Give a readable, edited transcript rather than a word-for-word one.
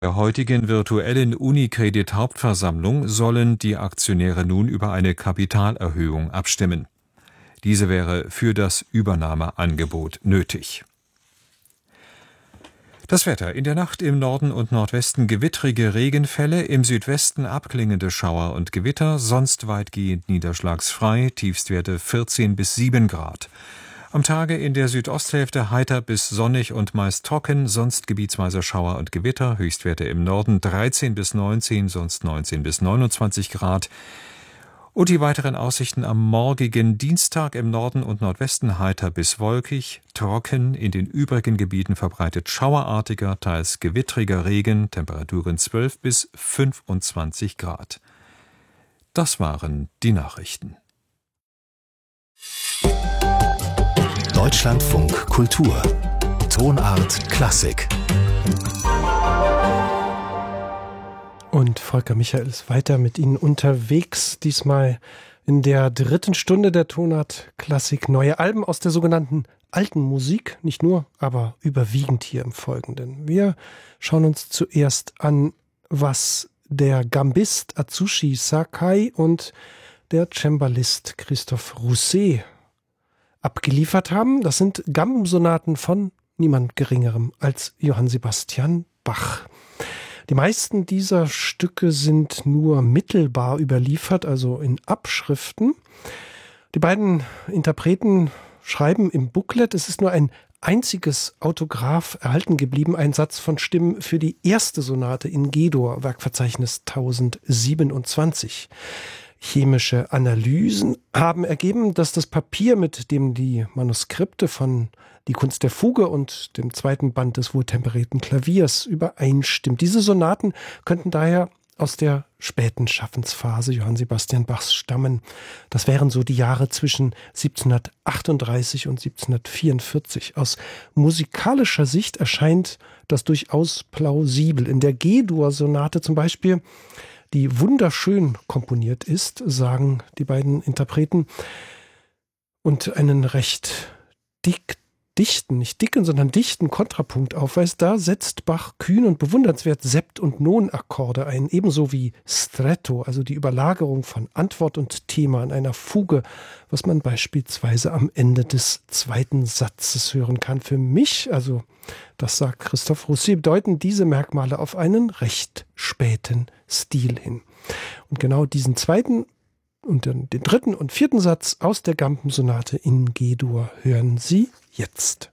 Der heutigen virtuellen Unicredit-Hauptversammlung sollen die Aktionäre nun über eine Kapitalerhöhung abstimmen. Diese wäre für das Übernahmeangebot nötig. Das Wetter: In der Nacht im Norden und Nordwesten gewittrige Regenfälle, im Südwesten abklingende Schauer und Gewitter, sonst weitgehend niederschlagsfrei, Tiefstwerte 14 bis 7 Grad. Am Tage in der Südosthälfte heiter bis sonnig und meist trocken, sonst gebietsweise Schauer und Gewitter, Höchstwerte im Norden 13 bis 19, sonst 19 bis 29 Grad. Und die weiteren Aussichten am morgigen Dienstag: im Norden und Nordwesten heiter bis wolkig, trocken, in den übrigen Gebieten verbreitet schauerartiger, teils gewittriger Regen, Temperaturen 12 bis 25 Grad. Das waren die Nachrichten. Deutschlandfunk Kultur. Tonart Klassik. Und Volker Michael ist weiter mit Ihnen unterwegs, diesmal in der 3. Stunde der Tonart Klassik. Neue Alben aus der sogenannten alten Musik, nicht nur, aber überwiegend hier im Folgenden. Wir schauen uns zuerst an, was der Gambist Atsushi Sakai und der Cembalist Christophe Rousset abgeliefert haben. Das sind Gambensonaten von niemand Geringerem als Johann Sebastian Bach. Die meisten dieser Stücke sind nur mittelbar überliefert, also in Abschriften. Die beiden Interpreten schreiben im Booklet, es ist nur ein einziges Autograph erhalten geblieben, ein Satz von Stimmen für die erste Sonate in G-Dur, Werkverzeichnis 1027. Chemische Analysen haben ergeben, dass das Papier, mit dem die Manuskripte von Die Kunst der Fuge und dem zweiten Band des wohltemperierten Klaviers übereinstimmt. Diese Sonaten könnten daher aus der späten Schaffensphase Johann Sebastian Bachs stammen. Das wären so die Jahre zwischen 1738 und 1744. Aus musikalischer Sicht erscheint das durchaus plausibel. In der G-Dur-Sonate zum Beispiel, die wunderschön komponiert ist, sagen die beiden Interpreten, und einen recht dichten Kontrapunkt aufweist, da setzt Bach kühn und bewundernswert Sept- und Non-Akkorde ein, ebenso wie Stretto, also die Überlagerung von Antwort und Thema in einer Fuge, was man beispielsweise am Ende des zweiten Satzes hören kann. Für mich, also das sagt Christophe Rousset, bedeuten diese Merkmale auf einen recht späten Stil hin. Und genau diesen zweiten und den dritten und vierten Satz aus der Gambensonate in G-Dur hören Sie jetzt.